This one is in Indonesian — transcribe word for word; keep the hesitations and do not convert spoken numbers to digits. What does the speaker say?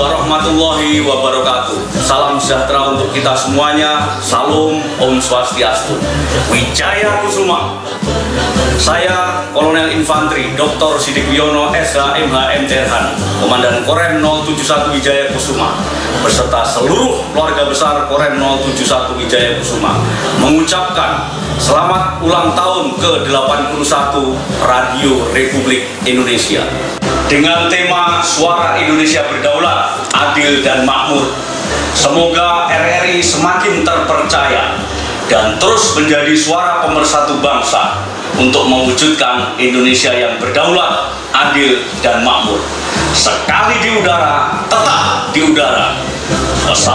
warahmatullahi wabarakatuh. Salam sejahtera untuk kita semuanya. Salam Om Swastiastu. Wijaya Kusuma. Saya Kolonel Infanteri Doktor Sidik Wiono S H M H M C H, Komandan Korem nol tujuh satu Wijaya Kusuma, beserta seluruh keluarga besar Korem nol tujuh satu Wijaya Kusuma, mengucapkan selamat ulang tahun ke delapan puluh satu Radio Republik Indonesia. Dengan tema Suara Indonesia Berdaulat, Adil dan Makmur, semoga R R I semakin terpercaya dan terus menjadi suara pemersatu bangsa untuk mewujudkan Indonesia yang berdaulat, adil, dan makmur. Sekali di udara, tetap di udara.